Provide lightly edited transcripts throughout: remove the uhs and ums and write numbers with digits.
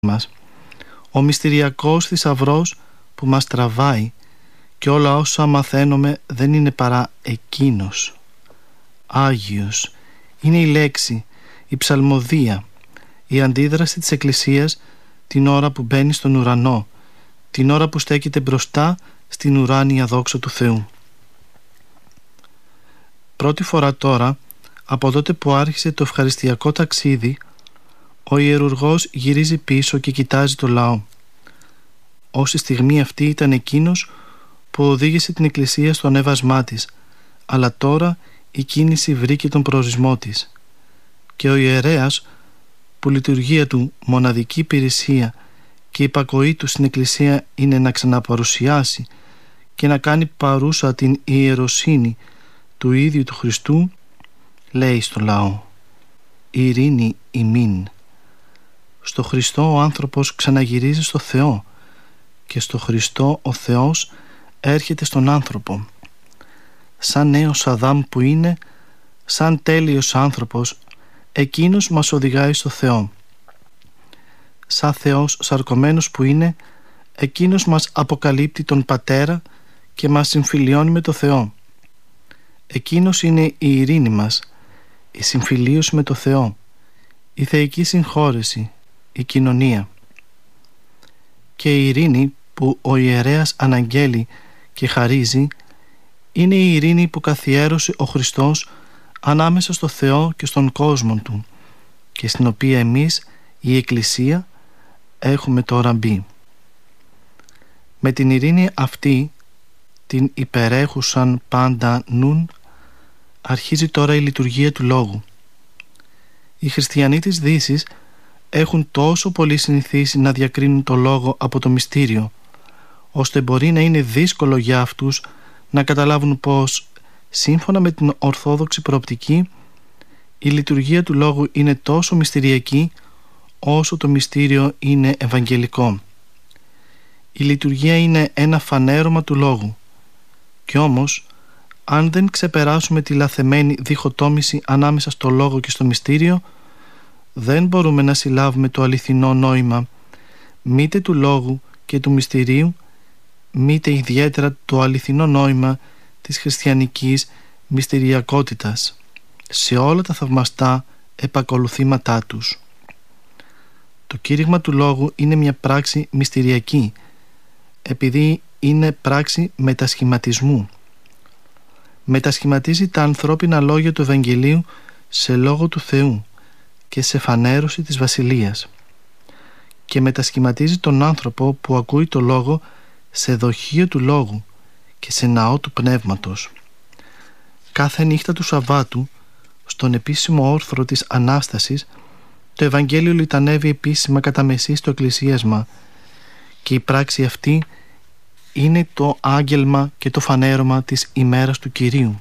μας. Ο μυστηριακός θησαυρός που μας τραβάει και όλα όσα μαθαίνουμε δεν είναι παρά εκείνος. Άγιος είναι η λέξη, η ψαλμοδία, η αντίδραση της Εκκλησίας την ώρα που μπαίνει στον ουρανό, την ώρα που στέκεται μπροστά στην ουράνια δόξα του Θεού. Πρώτη φορά τώρα, από τότε που άρχισε το ευχαριστιακό ταξίδι, ο ιερουργός γυρίζει πίσω και κοιτάζει το λαό. Όση στιγμή αυτή ήταν εκείνος που οδήγησε την Εκκλησία στο ανέβασμά της, αλλά τώρα η κίνηση βρήκε τον προορισμό της. Και ο ιερέας, που λειτουργία του μοναδική υπηρεσία και η υπακοή του στην Εκκλησία είναι να ξαναπαρουσιάσει και να κάνει παρούσα την ιεροσύνη του ίδιου του Χριστού, λέει στο λαό: «Ειρήνη ημίν». Στο Χριστό ο άνθρωπος ξαναγυρίζει στο Θεό και στο Χριστό ο Θεός έρχεται στον άνθρωπο. Σαν νέος Αδάμ που είναι, σαν τέλειος άνθρωπος, εκείνος μας οδηγάει στο Θεό. Σαν Θεός σαρκωμένος που είναι, εκείνος μας αποκαλύπτει τον Πατέρα και μας συμφιλιώνει με το Θεό. Εκείνος είναι η ειρήνη μας, η συμφιλίωση με το Θεό, η θεϊκή συγχώρεση, η κοινωνία. Και η ειρήνη που ο ιερέας αναγγέλει και χαρίζει είναι η ειρήνη που καθιέρωσε ο Χριστός ανάμεσα στο Θεό και στον κόσμο Του και στην οποία εμείς, η Εκκλησία, έχουμε τώρα μπει. Με την ειρήνη αυτή, την υπερέχουσαν πάντα νουν, αρχίζει τώρα η λειτουργία του Λόγου. Οι χριστιανοί της Δύσης έχουν τόσο πολύ συνηθίσει να διακρίνουν το Λόγο από το μυστήριο, ώστε μπορεί να είναι δύσκολο για αυτούς να καταλάβουν πως, σύμφωνα με την ορθόδοξη προοπτική, η λειτουργία του Λόγου είναι τόσο μυστηριακή όσο το μυστήριο είναι ευαγγελικό. Η λειτουργία είναι ένα φανέρωμα του Λόγου. Κι όμως, αν δεν ξεπεράσουμε τη λαθεμένη διχοτόμηση ανάμεσα στο Λόγο και στο μυστήριο, δεν μπορούμε να συλλάβουμε το αληθινό νόημα μήτε του Λόγου και του μυστηρίου, μήτε ιδιαίτερα το αληθινό νόημα της χριστιανικής μυστηριακότητας σε όλα τα θαυμαστά επακολουθήματά τους. Το κήρυγμα του Λόγου είναι μια πράξη μυστηριακή, επειδή είναι πράξη μετασχηματισμού. Μετασχηματίζει τα ανθρώπινα λόγια του Ευαγγελίου σε λόγο του Θεού και σε φανέρωση της Βασιλείας, και μετασχηματίζει τον άνθρωπο που ακούει το Λόγο σε δοχείο του Λόγου και σε ναό του Πνεύματος. Κάθε νύχτα του Σαββάτου, στον επίσημο όρθρο της Ανάστασης, το Ευαγγέλιο λιτανεύει επίσημα κατά μεσή στο εκκλησίασμα, και η πράξη αυτή είναι το άγγελμα και το φανέρωμα της ημέρας του Κυρίου.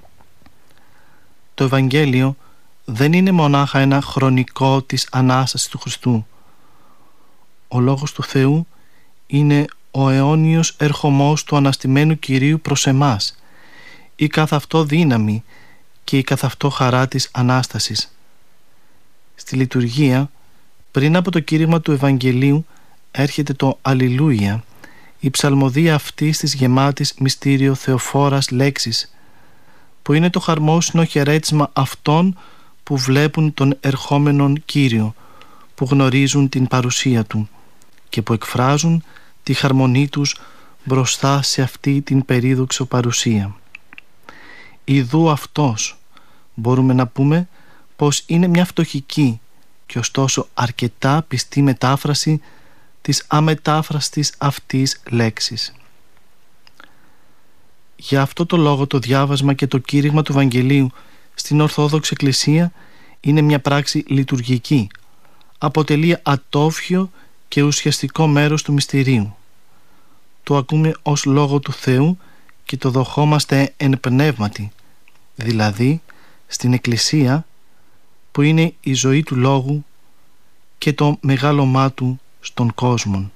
Το Ευαγγέλιο δεν είναι μονάχα ένα χρονικό της Ανάστασης του Χριστού. Ο Λόγος του Θεού είναι ο αιώνιος ερχομός του αναστημένου Κυρίου προς εμάς, η καθ' αυτό δύναμη και η καθ' αυτό χαρά της Ανάστασης. Στη λειτουργία, πριν από το κήρυγμα του Ευαγγελίου, έρχεται το Αλληλούια, η ψαλμοδία αυτής της γεμάτης μυστήριο θεοφόρας λέξης, που είναι το χαρμόσυνο χαιρέτισμα αυτών που βλέπουν τον ερχόμενον Κύριο, που γνωρίζουν την παρουσία Του και που εκφράζουν τη χαρμονή τους μπροστά σε αυτή την περίδοξο παρουσία. Ιδού αυτός, μπορούμε να πούμε πως είναι μια φτωχική και ωστόσο αρκετά πιστή μετάφραση της αμετάφραστης αυτής λέξης. Για αυτό το λόγο το διάβασμα και το κήρυγμα του Ευαγγελίου στην Ορθόδοξη Εκκλησία είναι μια πράξη λειτουργική, αποτελεί ατόφιο και ουσιαστικό μέρος του μυστηρίου. Το ακούμε ως Λόγο του Θεού και το δοχόμαστε εν πνεύματι, δηλαδή στην Εκκλησία που είναι η ζωή του Λόγου και το μεγάλωμά Του στον κόσμο.